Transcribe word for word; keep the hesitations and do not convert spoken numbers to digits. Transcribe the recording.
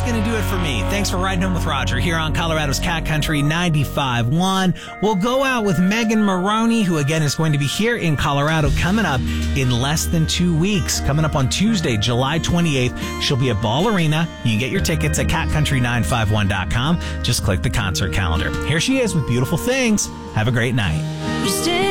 going to do it for me. Thanks for riding home with Roger here on Colorado's Cat Country ninety-five point one. We'll go out with Megan Maroney, who again is going to be here in Colorado coming up in less than two weeks. Coming up on Tuesday, July twenty-eighth, she'll be at Ball Arena. You can get your tickets at cat country nine five one dot com. Just click the concert calendar. Here she is with Beautiful Things. Have a great night.